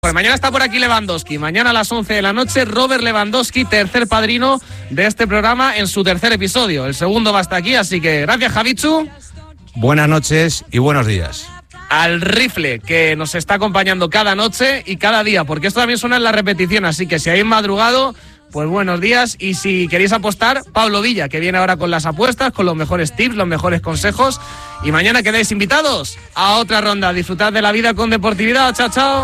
Pues mañana está por aquí Lewandowski, mañana a las 11 de la noche, Robert Lewandowski, tercer padrino de este programa en su tercer episodio. El segundo va hasta aquí, así que gracias, Javichu. Buenas noches y buenos días. Al rifle, que nos está acompañando cada noche y cada día, porque esto también suena en la repetición, así que si habéis madrugado, pues buenos días. Y si queréis apostar, Pablo Villa, que viene ahora con las apuestas, con los mejores tips, los mejores consejos. Y mañana quedáis invitados a otra ronda. Disfrutad de la vida con deportividad. Chao, chao.